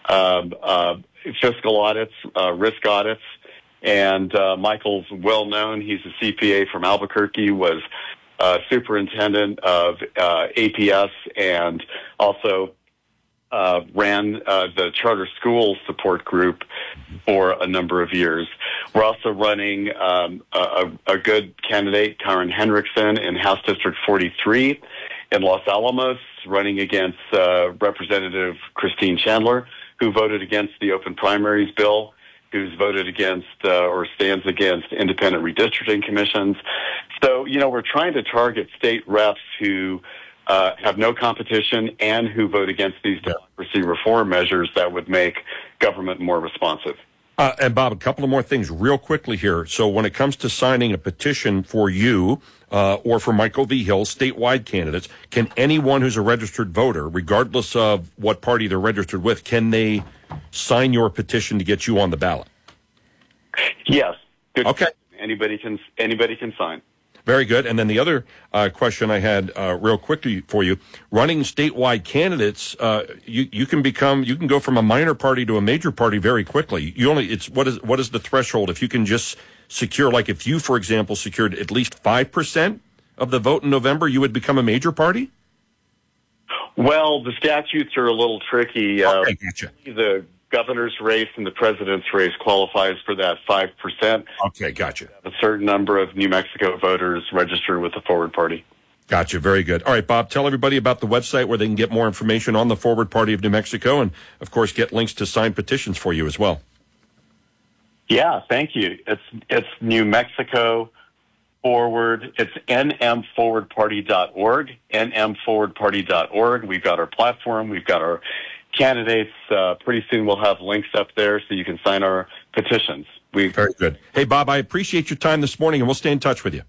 Speaker 3: fiscal audits, risk audits. And Michael's well known. He's a CPA from Albuquerque, was superintendent of APS, and also ran the charter school support group for a number of years. We're also running a good candidate, Karen Henriksen, in House District 43 in Los Alamos, running against Representative Christine Chandler, who voted against the open primaries bill, who's voted against or stands against independent redistricting commissions. So, we're trying to target state reps who have no competition and who vote against these democracy reform measures that would make government more responsive.
Speaker 2: And Bob, a couple of more things real quickly here. So when it comes to signing a petition for you or for Michael V. Hill, statewide candidates, can anyone who's a registered voter, regardless of what party they're registered with, can they sign your petition to get you on the ballot?
Speaker 3: Yes. Good.
Speaker 2: Okay.
Speaker 3: Anybody can sign.
Speaker 2: Very good. And then the other question I had real quickly for you, running statewide candidates, you can go from a minor party to a major party very quickly. What is the threshold? If you can just secure, like if you, for example, secured at least 5% of the vote in November, you would become a major party?
Speaker 3: Well, the statutes are a little tricky.
Speaker 2: Okay, gotcha.
Speaker 3: The governor's race and the president's race qualifies for that 5%.
Speaker 2: Okay, gotcha.
Speaker 3: A certain number of New Mexico voters register with the Forward Party.
Speaker 2: Gotcha. Very good. All right, Bob, tell everybody about the website where they can get more information on the Forward Party of New Mexico and, of course, get links to signed petitions for you as well.
Speaker 3: Yeah, thank you. It's New Mexico Forward. It's nmforwardparty.org, nmforwardparty.org. We've got our platform. We've got our candidates. Pretty soon we'll have links up there so you can sign our petitions.
Speaker 2: Very good. Hey, Bob, I appreciate your time this morning, and we'll stay in touch with you.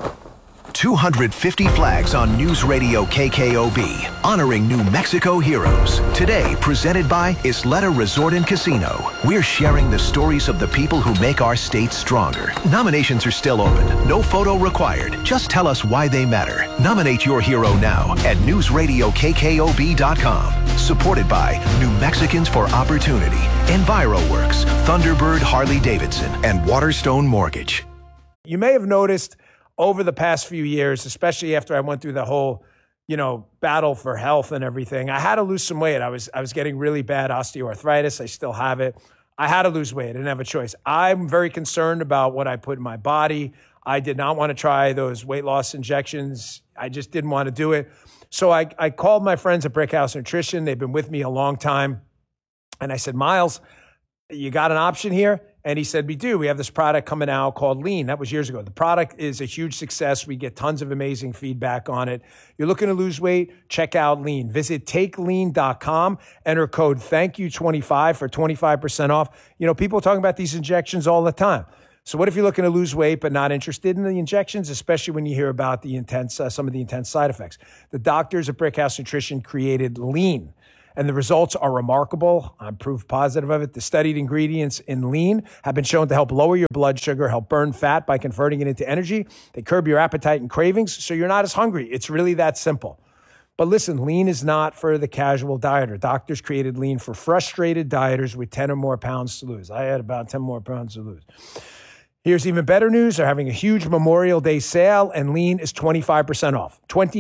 Speaker 15: 250 flags on News Radio KKOB, honoring New Mexico heroes. Today, presented by Isleta Resort and Casino. We're sharing the stories of the people who make our state stronger. Nominations are still open. No photo required. Just tell us why they matter. Nominate your hero now at newsradiokkob.com. Supported by New Mexicans for Opportunity, EnviroWorks, Thunderbird Harley-Davidson, and Waterstone Mortgage.
Speaker 1: You may have noticed over the past few years, especially after I went through the whole, battle for health and everything, I had to lose some weight. I was getting really bad osteoarthritis. I still have it. I had to lose weight. I didn't have a choice. I'm very concerned about what I put in my body. I did not want to try those weight loss injections. I just didn't want to do it. So I called my friends at Brickhouse Nutrition. They've been with me a long time. And I said, Miles, you got an option here? And he said, we do. We have this product coming out called Lean. That was years ago. The product is a huge success. We get tons of amazing feedback on it. You're looking to lose weight? Check out Lean. Visit takelean.com. Enter code THANKYOU25 for 25% off. You know, people are talking about these injections all the time. So what if you're looking to lose weight but not interested in the injections, especially when you hear about the intense, some of the intense side effects? The doctors at Brickhouse Nutrition created Lean, and the results are remarkable. I'm proof positive of it. The studied ingredients in Lean have been shown to help lower your blood sugar, help burn fat by converting it into energy. They curb your appetite and cravings, so you're not as hungry. It's really that simple. But listen, Lean is not for the casual dieter. Doctors created Lean for frustrated dieters with 10 or more pounds to lose. I had about 10 more pounds to lose. Here's even better news. They're having a huge Memorial Day sale, and Lean is 25% off.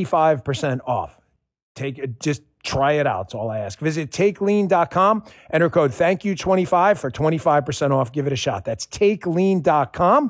Speaker 1: 25% off. Just try it out. That's all I ask. Visit takelean.com. Enter code THANKYOU25 for 25% off. Give it a shot. That's takelean.com.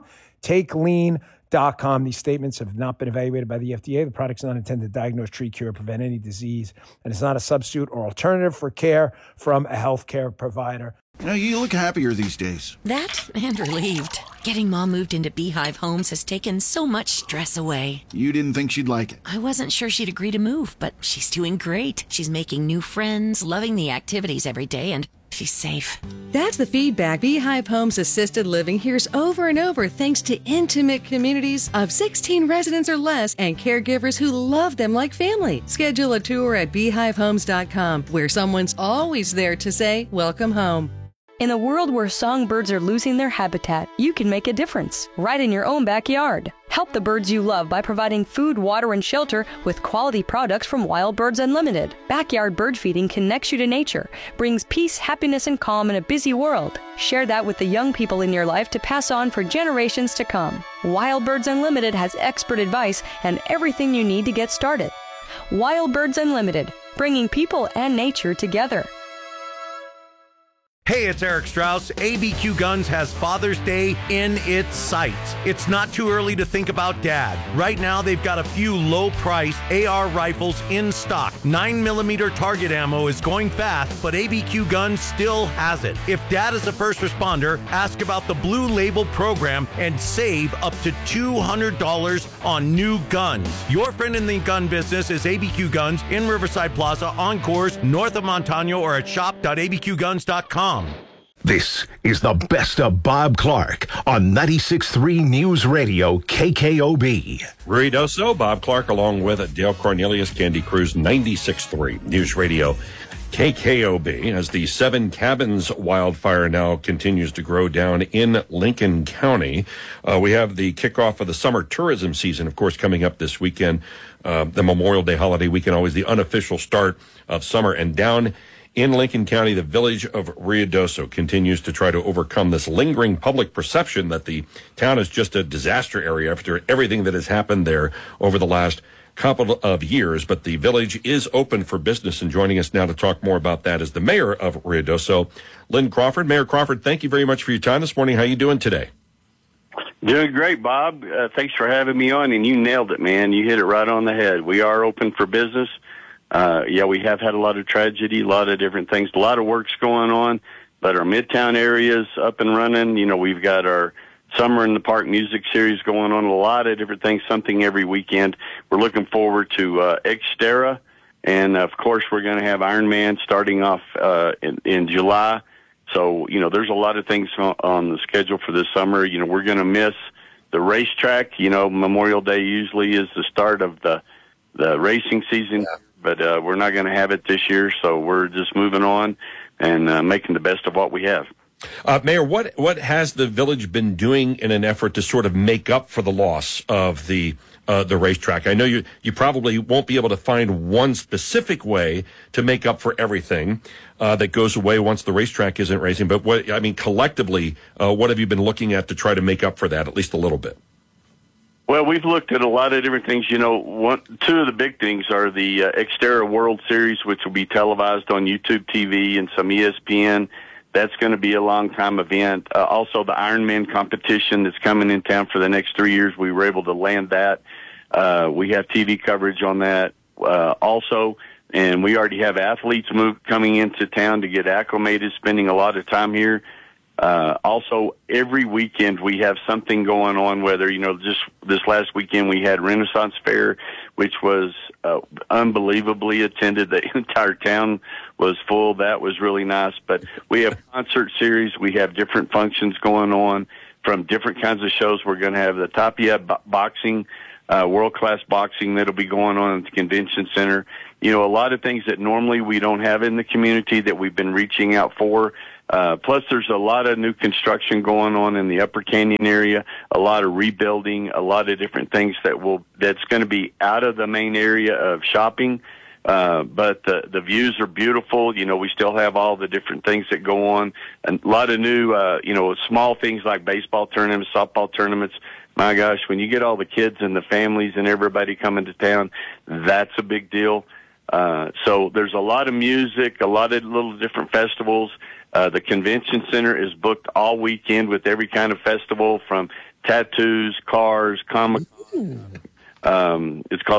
Speaker 1: Takelean.com. These statements have not been evaluated by the FDA. The product's not intended to diagnose, treat, cure, prevent any disease, and it's not a substitute or alternative for care from a healthcare provider.
Speaker 4: You know, you look happier these days.
Speaker 5: That and relieved. Getting Mom moved into Beehive Homes has taken so much stress away.
Speaker 4: You didn't think she'd like it.
Speaker 5: I wasn't sure she'd agree to move, but she's doing great. She's making new friends, loving the activities every day, and she's safe.
Speaker 6: That's the feedback Beehive Homes Assisted Living hears over and over thanks to intimate communities of 16 residents or less and caregivers who love them like family. Schedule a tour at beehivehomes.com where someone's always there to say, welcome home.
Speaker 7: In a world where songbirds are losing their habitat, you can make a difference right in your own backyard. Help the birds you love by providing food, water, and shelter with quality products from Wild Birds Unlimited. Backyard bird feeding connects you to nature, brings peace, happiness, and calm in a busy world. Share that with the young people in your life to pass on for generations to come. Wild Birds Unlimited has expert advice and everything you need to get started. Wild Birds Unlimited, bringing people and nature together.
Speaker 8: Hey, it's Eric Strauss. ABQ Guns has Father's Day in its sights. It's not too early to think about Dad. Right now, they've got a few low-priced AR rifles in stock. 9mm target ammo is going fast, but ABQ Guns still has it. If Dad is a first responder, ask about the Blue Label program and save up to $200 on new guns. Your friend in the gun business is ABQ Guns in Riverside Plaza, on Coors, north of Montano, or at shop.abqguns.com.
Speaker 15: This is the best of Bob Clark on 96.3 News Radio KKOB.
Speaker 2: Ruidoso, Bob Clark, along with Dale Cornelius, Candy Cruz, 96.3 News Radio KKOB. As the Seven Cabins wildfire now continues to grow down in Lincoln County, we have the kickoff of the summer tourism season, of course, coming up this weekend. The Memorial Day holiday weekend, always the unofficial start of summer, and down in Lincoln County, the village of Ruidoso continues to try to overcome this lingering public perception that the town is just a disaster area after everything that has happened there over the last couple of years. But the village is open for business, and joining us now to talk more about that is the mayor of Ruidoso, Lynn Crawford. Mayor Crawford, thank you very much for your time this morning. How are you doing today?
Speaker 9: Doing great, Bob. Thanks for having me on, and you nailed it, man. You hit it right on the head. We are open for business. We have had a lot of tragedy, a lot of different things, a lot of work's going on, but our Midtown area's up and running. You know, we've got our Summer in the Park music series going on, a lot of different things, something every weekend. We're looking forward to Xterra, and of course we're going to have Iron Man starting off in July. So, you know, there's a lot of things on the schedule for this summer. You know, we're going to miss the racetrack. You know, Memorial Day usually is the start of the racing season. Yeah. But we're not going to have it this year, so we're just moving on and making the best of what we have.
Speaker 2: Mayor, what has the village been doing in an effort to sort of make up for the loss of the racetrack? I know you probably won't be able to find one specific way to make up for everything that goes away once the racetrack isn't racing. But collectively, what have you been looking at to try to make up for that, at least a little bit?
Speaker 9: Well, we've looked at a lot of different things. You know, two of the big things are the Xterra World Series, which will be televised on YouTube TV and some ESPN. That's going to be a long-time event. Also, the Ironman competition that's coming in town for the next 3 years, we were able to land that. We have TV coverage on that also, and we already have athletes coming into town to get acclimated, spending a lot of time here. Also, every weekend we have something going on, whether, just this last weekend we had Renaissance Fair, which was unbelievably attended. The entire town was full. That was really nice. But we have concert series. We have different functions going on from different kinds of shows. We're going to have the Tapia boxing, world-class boxing that'll be going on at the convention center. A lot of things that normally we don't have in the community that we've been reaching out for. Plus, there's a lot of new construction going on in the Upper Canyon area, a lot of rebuilding, a lot of different things that's going to be out of the main area of shopping. But the views are beautiful. We still have all the different things that go on, and a lot of new, small things like baseball tournaments, softball tournaments. My gosh, when you get all the kids and the families and everybody coming to town, that's a big deal. So there's a lot of music, a lot of little different festivals. The convention center is booked all weekend with every kind of festival, from tattoos, cars, Comic-Con. It's called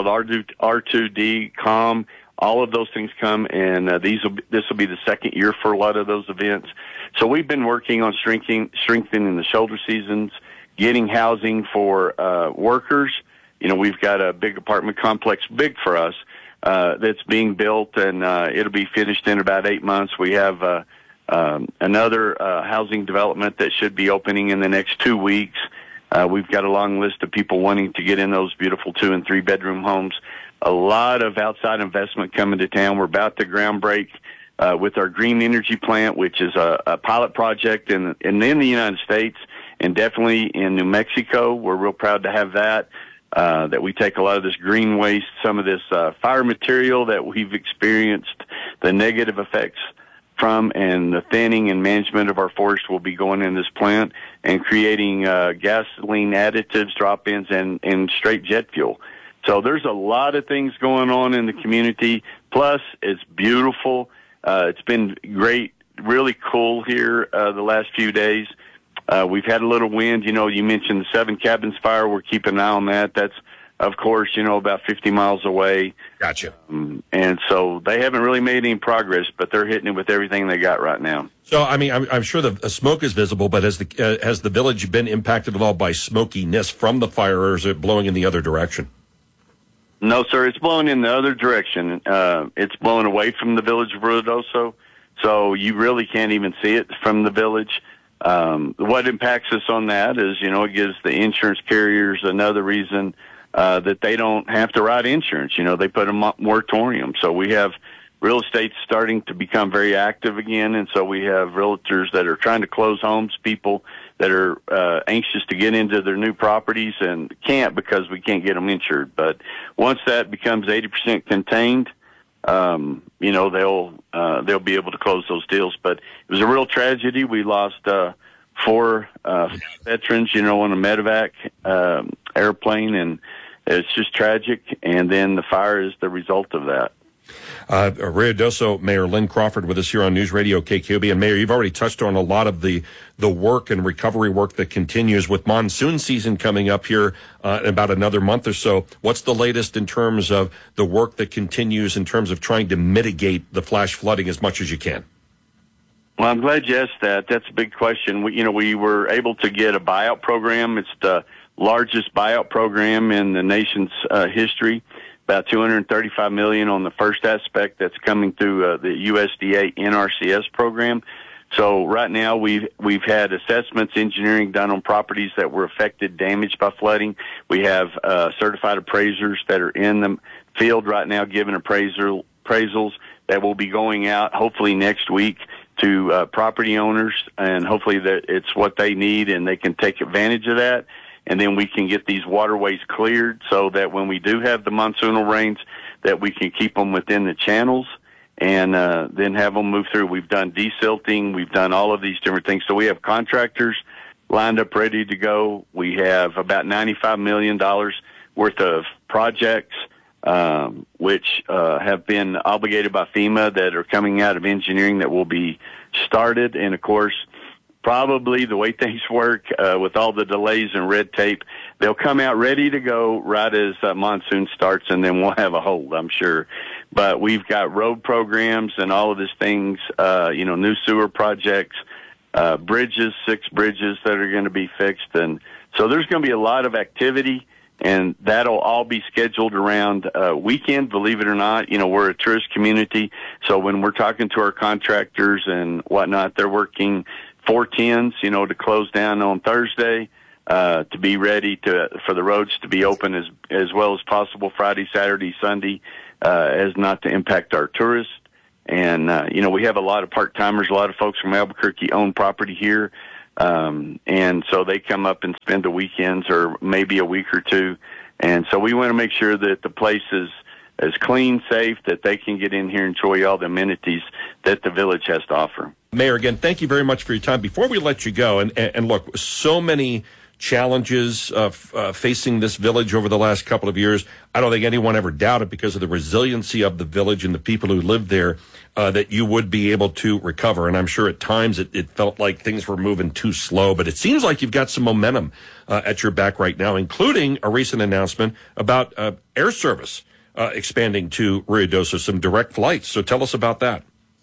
Speaker 9: R2D, Com. All of those things come, and this will be the second year for a lot of those events. So we've been working on strengthening the shoulder seasons, getting housing for workers. We've got a big apartment complex, big for us, that's being built, and it'll be finished in about 8 months. We have another housing development that should be opening in the next 2 weeks. We've got a long list of people wanting to get in those beautiful 2- and 3-bedroom homes. A lot of outside investment coming to town. We're about to groundbreak with our green energy plant, which is a pilot project in the United States and definitely in New Mexico. We're real proud to have that we take a lot of this green waste, some of this fire material that we've experienced the negative effects from, and the thinning and management of our forest will be going in this plant and creating gasoline additives, drop-ins, and straight jet fuel. So there's a lot of things going on in the community. Plus, it's beautiful. It's been great, really cool here the last few days. We've had a little wind. You mentioned the Seven Cabins fire. We're keeping an eye on that. That's, of course, about 50 miles away.
Speaker 2: Gotcha.
Speaker 9: And so they haven't really made any progress, but they're hitting it with everything they got right now.
Speaker 2: So, I'm sure the smoke is visible, but has the village been impacted at all by smokiness from the fire, or is it blowing in the other direction?
Speaker 9: No, sir. It's blowing in the other direction. It's blowing away from the village of Ruidoso, so you really can't even see it from the village. What impacts us on that is, it gives the insurance carriers another reason that they don't have to write insurance. They put a moratorium. So we have real estate starting to become very active again, and so we have realtors that are trying to close homes, people that are anxious to get into their new properties and can't because we can't get them insured. But once that becomes 80% contained, they'll be able to close those deals. But it was a real tragedy. We lost 4 veterans, on a medevac airplane, and it's just tragic. And then the fire is the result of that.
Speaker 2: Ruidoso Mayor Lynn Crawford with us here on News Radio KKOB. And Mayor, you've already touched on a lot of the work and recovery work that continues with monsoon season coming up here in about another month or so. What's the latest in terms of the work that continues in terms of trying to mitigate the flash flooding as much as you can?
Speaker 9: Well, I'm glad you asked that. That's a big question. We were able to get a buyout program. It's the largest buyout program in the nation's history. About $235 million on the first aspect that's coming through the USDA NRCS program. So right now we've had assessments, engineering done on properties that were affected, damaged by flooding. We have certified appraisers that are in the field right now giving appraisals that will be going out hopefully next week to property owners, and hopefully that it's what they need and they can take advantage of that. And then we can get these waterways cleared so that when we do have the monsoonal rains, that we can keep them within the channels and then have them move through. We've done desilting. We've done all of these different things. So we have contractors lined up ready to go. We have about $95 million worth of projects which have been obligated by FEMA that are coming out of engineering that will be started. And, of course, probably the way things work with all the delays and red tape, they'll come out ready to go right as monsoon starts, and then we'll have a hold, I'm sure. But we've got road programs and all of these things, new sewer projects, bridges, 6 bridges that are going to be fixed. And so there's going to be a lot of activity, and that'll all be scheduled around weekend, believe it or not. You know, we're a tourist community, so when we're talking to our contractors and whatnot, they're working 4/10s, you know, to close down on Thursday, to be ready for the roads to be open as well as possible Friday, Saturday, Sunday, as not to impact our tourists. And, you know, we have a lot of part-timers, a lot of folks from Albuquerque own property here. And so they come up and spend the weekends or maybe a week or two. And so we want to make sure that the place is clean, safe, that they can get in here and enjoy all the amenities that the village has to offer.
Speaker 2: Mayor, again, thank you very much for your time. Before we let you go, and look, so many challenges facing this village over the last couple of years. I don't think anyone ever doubted, because of the resiliency of the village and the people who live there, that you would be able to recover. And I'm sure at times it felt like things were moving too slow, but it seems like you've got some momentum at your back right now, including a recent announcement about air service expanding to Ruidoso, some direct flights. So tell us about that.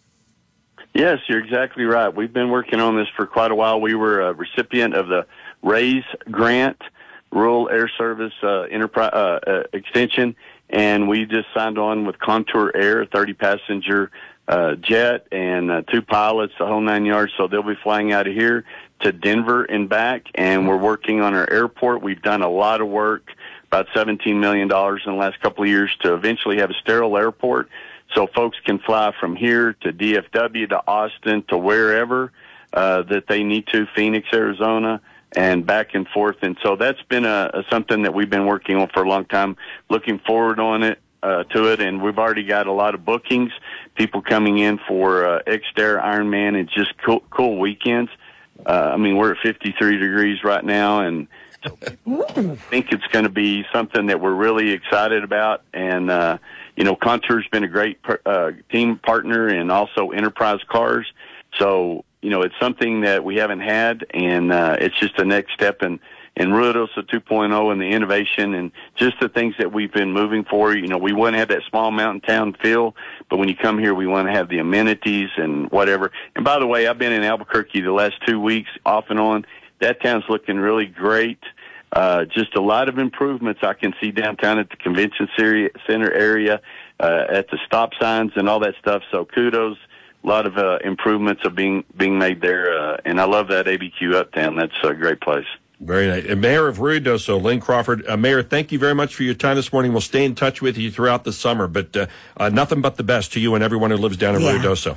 Speaker 9: Yes, you're exactly right. We've been working on this for quite a while. We were a recipient of the RAISE grant, Rural Air Service Enterprise Extension, and we just signed on with Contour Air, a 30-passenger jet, and 2 pilots, the whole 9 yards. So they'll be flying out of here to Denver and back, and we're working on our airport. We've done a lot of work, about $17 million in the last couple of years, to eventually have a sterile airport so folks can fly from here to DFW, to Austin, to wherever that they need to, Phoenix, Arizona, and back and forth. And so that's been something that we've been working on for a long time, looking forward to it. And we've already got a lot of bookings, people coming in for Xterra Ironman and just cool weekends. I mean, we're at 53 degrees right now, and I think it's going to be something that we're really excited about. And, you know, Contour's been a great team partner, and also Enterprise Cars. So, you know, it's something that we haven't had, and it's just the next step in Ruidoso 2.0 and the innovation and just the things that we've been moving for. You know, we want to have that small mountain town feel, but when you come here, we want to have the amenities and whatever. And by the way, I've been in Albuquerque the last 2 weeks off and on. That town's looking really great. Just a lot of improvements I can see downtown at the convention center area, at the stop signs and all that stuff. So kudos. A lot of improvements are being made there, and I love that ABQ Uptown. That's a great place.
Speaker 2: Very nice. And Mayor of Ruidoso, Lynn Crawford. Mayor, thank you very much for your time this morning. We'll stay in touch with you throughout the summer, but nothing but the best to you and everyone who lives down in Ruidoso.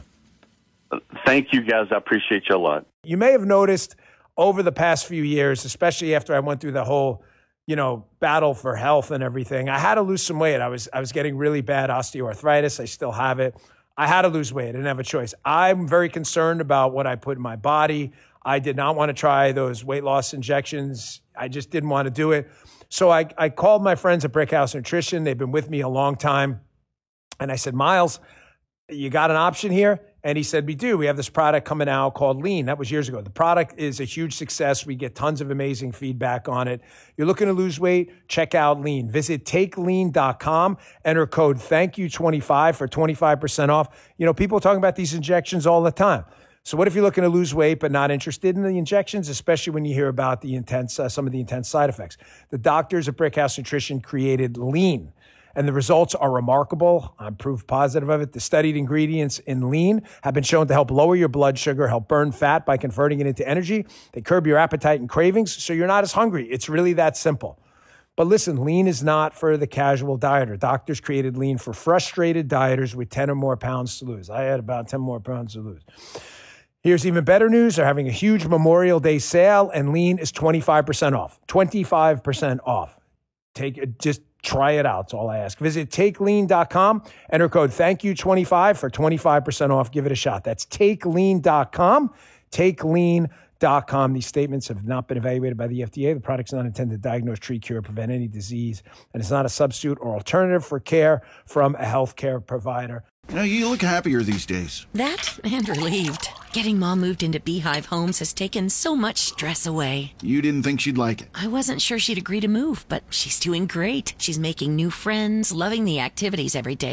Speaker 9: Thank you, guys. I appreciate you a lot.
Speaker 1: You may have noticed over the past few years, especially after I went through the whole, you know, battle for health and everything, I had to lose some weight. I was getting really bad osteoarthritis. I still have it. I had to lose weight. I didn't have a choice. I'm very concerned about what I put in my body. I did not want to try those weight loss injections. I just didn't want to do it. So I called my friends at Brickhouse Nutrition. They've been with me a long time. And I said, Miles, you got an option here? And he said, we do. We have this product coming out called Lean. That was years ago. The product is a huge success. We get tons of amazing feedback on it. You're looking to lose weight? Check out Lean. Visit takelean.com. Enter code THANKYOU25 for 25% off. You know, people are talking about these injections all the time. So what if you're looking to lose weight but not interested in the injections, especially when you hear about the intense, some of the intense side effects? The doctors at Brickhouse Nutrition created Lean, and the results are remarkable. I'm proof positive of it. The studied ingredients in Lean have been shown to help lower your blood sugar, help burn fat by converting it into energy. They curb your appetite and cravings, so you're not as hungry. It's really that simple. But listen, Lean is not for the casual dieter. Doctors created Lean for frustrated dieters with 10 or more pounds to lose. I had about 10 more pounds to lose. Here's even better news. They're having a huge Memorial Day sale, and Lean is 25% off. 25% off. Just try it out. That's all I ask. Visit takelean.com. Enter code THANKYOU25 for 25% off. Give it a shot. That's takelean.com. Takelean.com. These statements have not been evaluated by the FDA. The product's not intended to diagnose, treat, cure, prevent any disease, and it's not a substitute or alternative for care from a healthcare provider.
Speaker 4: You know, you look happier these days.
Speaker 5: That and relieved. Getting Mom moved into Beehive Homes has taken so much stress away.
Speaker 4: You didn't think she'd like it.
Speaker 5: I wasn't sure she'd agree to move, but she's doing great. She's making new friends, loving the activities every day, and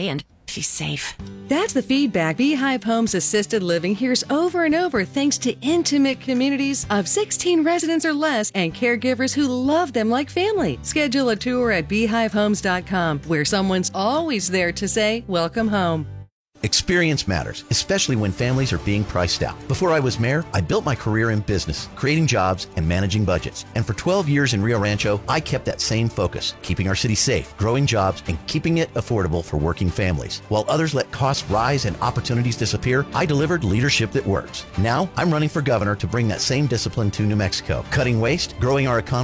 Speaker 5: she's safe.
Speaker 6: That's the feedback Beehive Homes Assisted Living hears over and over thanks to intimate communities of 16 residents or less and caregivers who love them like family. Schedule a tour at beehivehomes.com where someone's always there to say, welcome home.
Speaker 10: Experience matters, especially when families are being priced out. Before I was mayor, I built my career in business, creating jobs and managing budgets. And for 12 years in Rio Rancho, I kept that same focus, keeping our city safe, growing jobs, and keeping it affordable for working families. While others let costs rise and opportunities disappear, I delivered leadership that works. Now, I'm running for governor to bring that same discipline to New Mexico, cutting waste, growing our economy,